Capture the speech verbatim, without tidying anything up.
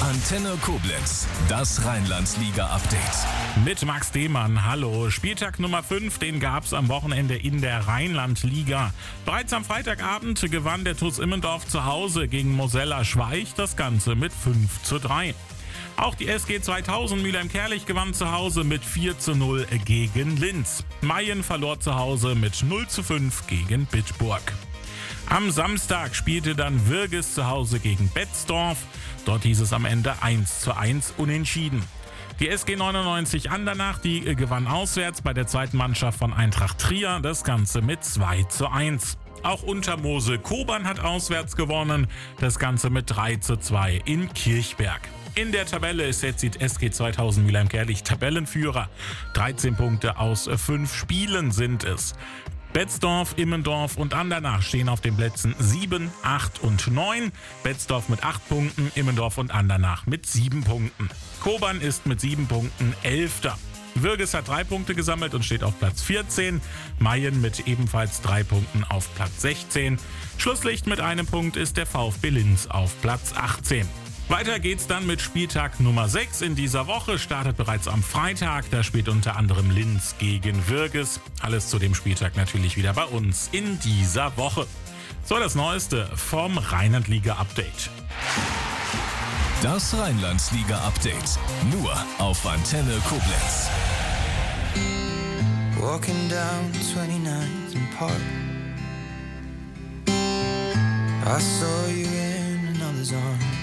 Antenne Koblenz, das Rheinland-Liga-Update. Mit Max Demann, hallo. Spieltag Nummer fünf, den gab's am Wochenende in der Rheinland-Liga. Bereits am Freitagabend gewann der TuS Immendorf zu Hause gegen Mosella Schweich, das Ganze mit fünf zu drei. Auch die S G zweitausend Mülheim-Kärlich gewann zu Hause mit vier zu null gegen Linz. Mayen verlor zu Hause mit null zu fünf gegen Bitburg. Am Samstag spielte dann Würges zu Hause gegen Betzdorf. Dort hieß es am Ende eins zu eins unentschieden. Die S G neunundneunzig Andernach, die gewann auswärts bei der zweiten Mannschaft von Eintracht Trier, das Ganze mit zwei zu eins. Auch Untermose Kobern hat auswärts gewonnen, das Ganze mit drei zu zwei in Kirchberg. In der Tabelle ist jetzt die S G zweitausend Mülheim-Kärlich Tabellenführer. dreizehn Punkte aus fünf Spielen sind es. Betzdorf, Immendorf und Andernach stehen auf den Plätzen sieben, acht und neun. Betzdorf mit acht Punkten, Immendorf und Andernach mit sieben Punkten. Kobern ist mit sieben Punkten Elfter. Würges hat drei Punkte gesammelt und steht auf Platz vierzehn. Mayen mit ebenfalls drei Punkten auf Platz sechzehn. Schlusslicht mit einem Punkt ist der VfB Linz auf Platz achtzehn. Weiter geht's dann mit Spieltag Nummer sechs in dieser Woche, startet bereits am Freitag, da spielt unter anderem Linz gegen Würges. Alles zu dem Spieltag natürlich wieder bei uns in dieser Woche. So, das Neueste vom Rheinland-Liga-Update. Das Rheinland-Liga-Update, nur auf Antenne Koblenz. Walking down twenty-ninth and Park, I saw you in another's arms.